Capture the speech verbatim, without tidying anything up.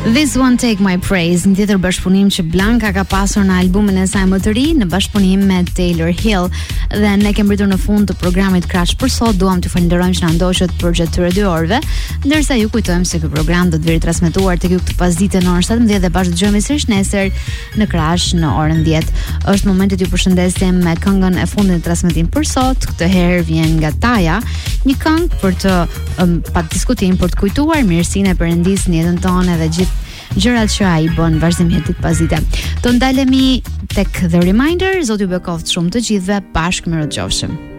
This One Take My Praise, një tjetër bashkëpunim që Blanka ka pasur në albumin e saj më të ri në bashkëpunim me Taylor Hill. Dhe ne kemi mbritur në fund të programit Kraç për sot. Duam t'ju falenderojmë që na ndoqët për gjatë këtyre dy orëve, ndërsa ju kujtojmë se ky program do të vijë transmetuar tek ju këtë pasdite në orën shtatëmbëdhjetë dhe bashkë dëgjojmë sërish nesër në Kraç në orën dhjetë. Është momenti t'ju përshëndesim me këngën e fundit të transmetimit për sot. Këtë herë vjen nga Taja, një këngë për të um, pa diskutim, për të kujtuar mirësinë e Perëndisë në jetën tonë dhe gjithë gjërat që ai bën vazhdimisht ditë pas dite. Do ndalemi tek The Reminder, zoti ju bekoft shumë të gjithëve, bashkë mirë dëgjofshim.